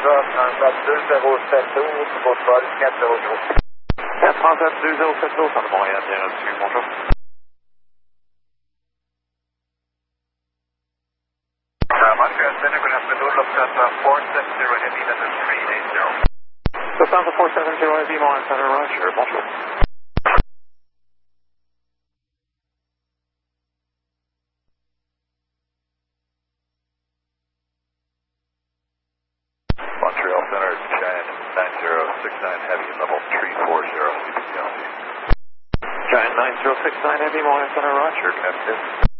437-2070, votre vol 400. 437-2070, Centre Montréal, bien reçu, bonjour. Montreal Center, good afternoon, Lufthansa 470 Heavy, that is 380. Lufthansa 470 Heavy, Montreal Center, Roger, bonjour. Montreal Center, Giant 9069 Heavy, level 340, CPCLC. Giant 9069 Heavy, Montreal Center, Roger, good afternoon.